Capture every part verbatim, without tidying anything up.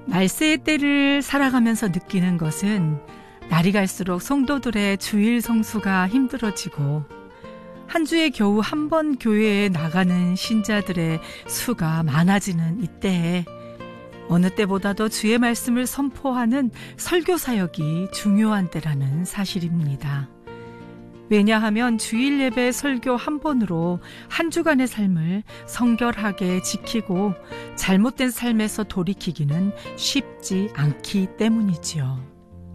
말세의 때를 살아가면서 느끼는 것은 날이 갈수록 성도들의 주일 성수가 힘들어지고 한 주에 겨우 한 번 교회에 나가는 신자들의 수가 많아지는 이때에 어느 때보다도 주의 말씀을 선포하는 설교 사역이 중요한 때라는 사실입니다. 왜냐하면 주일 예배 설교 한 번으로 한 주간의 삶을 성결하게 지키고 잘못된 삶에서 돌이키기는 쉽지 않기 때문이지요.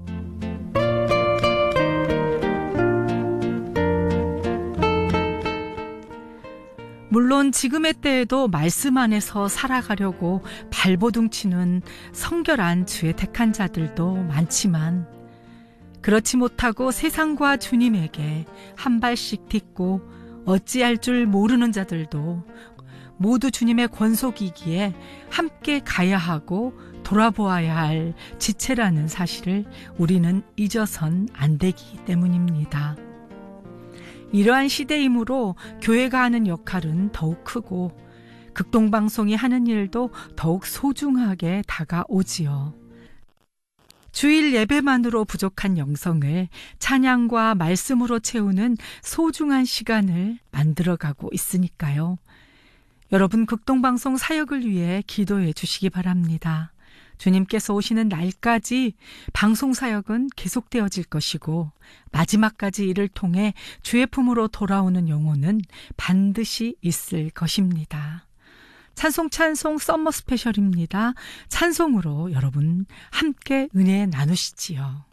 물론 지금의 때에도 말씀 안에서 살아가려고 발버둥치는 성결한 주의 택한 자들도 많지만 그렇지 못하고 세상과 주님에게 한 발씩 딛고 어찌할 줄 모르는 자들도 모두 주님의 권속이기에 함께 가야 하고 돌아보아야 할 지체라는 사실을 우리는 잊어선 안 되기 때문입니다. 이러한 시대이므로 교회가 하는 역할은 더욱 크고 극동방송이 하는 일도 더욱 소중하게 다가오지요. 주일 예배만으로 부족한 영성을 찬양과 말씀으로 채우는 소중한 시간을 만들어가고 있으니까요. 여러분 극동방송 사역을 위해 기도해 주시기 바랍니다. 주님께서 오시는 날까지 방송 사역은 계속되어질 것이고 마지막까지 이를 통해 주의 품으로 돌아오는 영혼은 반드시 있을 것입니다. 찬송 찬송 썸머 스페셜입니다. 찬송으로 여러분 함께 은혜 나누시지요.